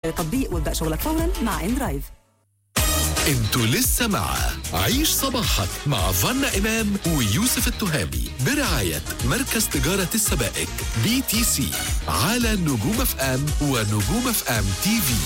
التطبيق وابدأ شغلك فورا مع اندرايف. انتوا لسه مع عيش صباحك مع فانا إمام ويوسف التهامي برعاية مركز تجارة السبائك BTC على نجوم اف ام ونجوم اف ام تي في.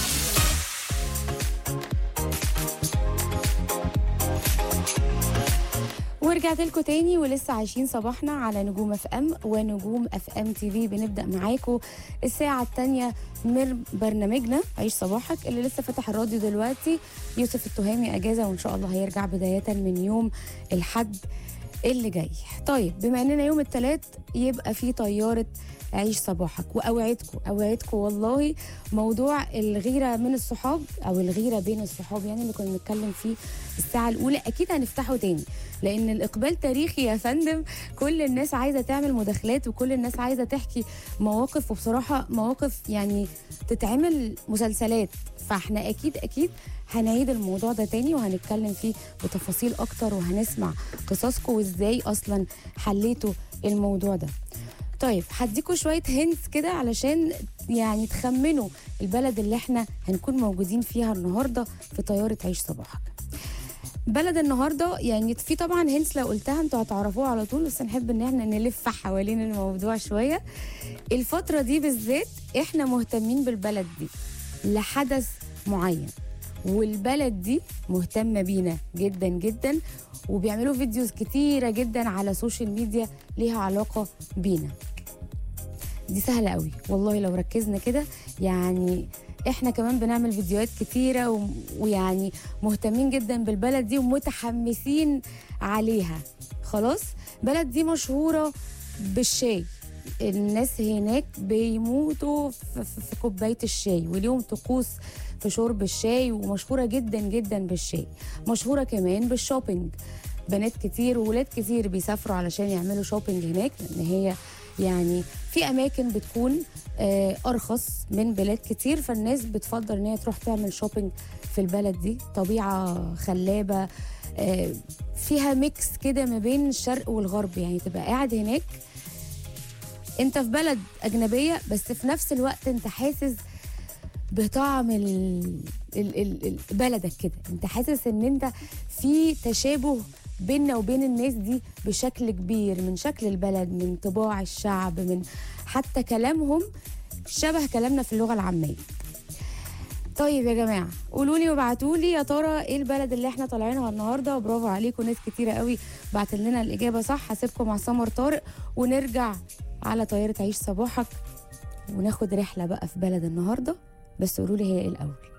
ورجعت لكم تاني ولسه عايشين صباحنا على نجوم اف ام ونجوم اف ام تي في. بنبدا معاكم الساعه الثانيه من برنامجنا عيش صباحك اللي لسه فتح الراديو دلوقتي. يوسف التهامي اجازه وان شاء الله هيرجع بدايه من يوم الحد اللي جاي. طيب بما اننا يوم الثلاث يبقى في طياره عيش صباحك. واوعدكم والله موضوع الغيره من الصحاب او الغيره بين الصحاب يعني اللي كنا بنتكلم فيه الساعه الاولى اكيد هنفتحه تاني، لان الاقبال تاريخي يا فندم. كل الناس عايزه تعمل مداخلات وكل الناس عايزه تحكي مواقف، وبصراحه مواقف يعني تتعمل مسلسلات. فاحنا اكيد هنعيد الموضوع ده تاني وهنتكلم فيه بتفاصيل اكتر وهنسمع قصصكم وازاي اصلا حليتوا الموضوع ده. طيب هديكوا شويه هنتس كده علشان يعني تخمنوا البلد اللي احنا هنكون موجودين فيها النهارده في طياره عيش صباحك. بلد النهارده يعني في طبعا هنتس لو قلتها انتوا هتعرفوها على طول، بس نحب ان احنا نلف حوالين الموضوع شويه. الفتره دي بالذات احنا مهتمين بالبلد دي لحدث معين، والبلد دي مهتمه بينا جدا جدا، وبيعملوا فيديوز كتيره جدا على السوشيال ميديا ليها علاقه بينا. دي سهله قوي والله لو ركزنا كده. يعني احنا كمان بنعمل فيديوهات كتيره ويعني مهتمين جدا بالبلد دي ومتحمسين عليها. خلاص بلد دي مشهوره بالشاي. الناس هناك بيموتوا في كوبايه الشاي وليهم طقوس في شرب الشاي، ومشهوره جدا جدا بالشاي. مشهوره كمان بالشوبينج. بنات كتير وولاد كتير بيسافروا علشان يعملوا شوبينج هناك، لان هي يعني في اماكن بتكون ارخص من بلاد كتير، فالناس بتفضل ان هي تروح تعمل شوبينج في البلد دي. طبيعه خلابه فيها ميكس كده ما بين الشرق والغرب، يعني تبقى قاعد هناك انت في بلد اجنبيه بس في نفس الوقت انت حاسس بطعم بلدك كده. انت حاسس ان انت في تشابه بيننا وبين الناس دي بشكل كبير، من شكل البلد، من طباع الشعب، من حتى كلامهم شبه كلامنا في اللغة العامية. طيب يا جماعة قولوا لي وابعتوا لي يا ترى ايه البلد اللي احنا طالعينها النهارده. برافو عليكم ناس كتيرة قوي بعت لنا الإجابة صح. هسيبكم مع سمر طارق ونرجع على طيارة عيش صباحك وناخد رحلة بقى في بلد النهارده، بس قولوا لي هي ايه الأول.